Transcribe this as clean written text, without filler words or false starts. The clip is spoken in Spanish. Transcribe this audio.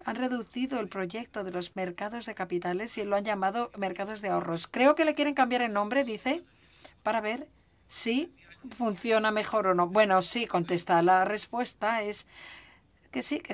han reducido el proyecto de los mercados de capitales y lo han llamado mercados de ahorros. Creo que le quieren cambiar el nombre, dice, para ver si funciona mejor o no. Bueno, sí, contesta. La respuesta es que sí, que